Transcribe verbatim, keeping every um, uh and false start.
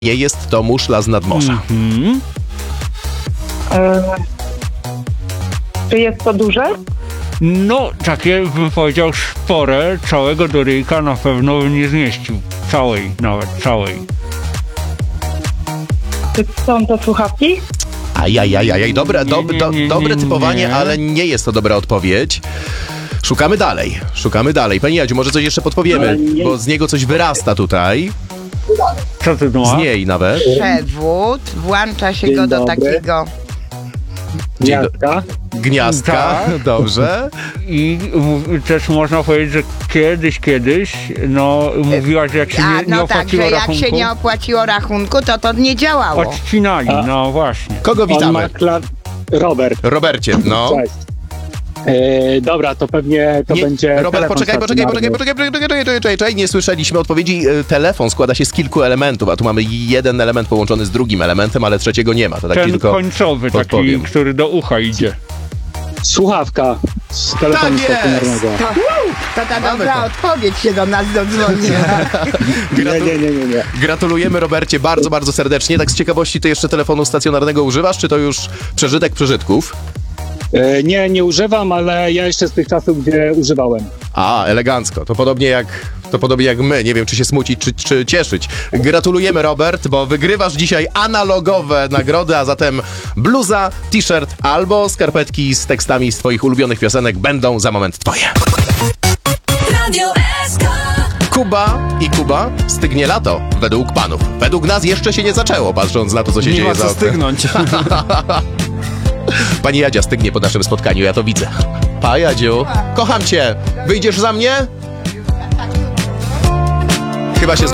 Nie jest to muszla z nadmorza. Mhm. E, czy jest to duże? No, takie bym powiedział spore, całego do ryjka na pewno bym nie zmieścił. Całej, nawet całej. Czy są to słuchawki? Ajajajaj, dobre, do, Nie, nie, do, nie, dobre nie, typowanie, nie. ale nie jest to dobra odpowiedź. Szukamy dalej, szukamy dalej. Pani Jadziu, może coś jeszcze podpowiemy, bo z niego coś wyrasta tutaj. Co ty tu Z masz? niej nawet. Przewód, włącza się Dzień go do dobry. takiego. Dzień do- Gniazdka. Gniazdka, Tak. dobrze. I mów- też można powiedzieć, że kiedyś, kiedyś, no mówiłaś, że jak się A, nie, nie no tak, opłaciło że jak rachunku, się nie opłaciło rachunku, to to nie działało. odcinali, A. no właśnie. Kogo On ma witamy? kla... Robert. Robercie, no. Cześć. E, dobra, to pewnie to Nie, będzie. Robert, telefon poczekaj, poczekaj, poczekaj, stacjonarny. poczekaj, poczekaj, poczekaj, poczekaj, poczekaj, poczekaj, nie słyszeliśmy odpowiedzi. E, Telefon składa się z kilku elementów, a tu mamy jeden element połączony z drugim elementem, ale trzeciego nie ma. To taki Ten tylko końcowy, taki, podpowiem. który do ucha idzie. Słuchawka z telefonu Tak jest! stacjonarnego. To ta dobra odpowiedź się do nas dodzwoniła. Nie, Gratu- nie, nie, nie, nie. Gratulujemy, Robercie, bardzo, bardzo serdecznie. Tak z ciekawości, ty jeszcze telefonu stacjonarnego używasz, czy to już przeżytek przeżytków? E, nie, nie używam, ale ja jeszcze z tych czasów, gdzie używałem. A, elegancko. To podobnie jak, to podobnie jak my. Nie wiem, czy się smucić, czy, czy cieszyć. Gratulujemy, Robert, bo wygrywasz dzisiaj analogowe nagrody, a zatem bluza, t-shirt albo skarpetki z tekstami z twoich ulubionych piosenek będą za moment twoje. Radio S K. Kuba i Kuba, stygnie lato, według panów. Według nas jeszcze się nie zaczęło, patrząc na to, co się Nie dzieje ma za co oknem. stygnąć. Pani Jadzia stygnie po naszym spotkaniu, ja to widzę. Pa, Jadziu, kocham cię. Wyjdziesz za mnie? Chyba się